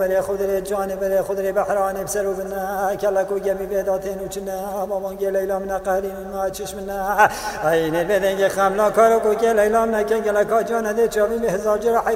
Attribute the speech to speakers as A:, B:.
A: بره خودره جان بره خودره بحران بسرو بنا کلکو گمی بداتین و چنا مامان گل ایلام نقارین ما چشمنا عین بدنگ خمنا کارو کو گل ایلام نکن گلکا جان ده چابی به هزار جرح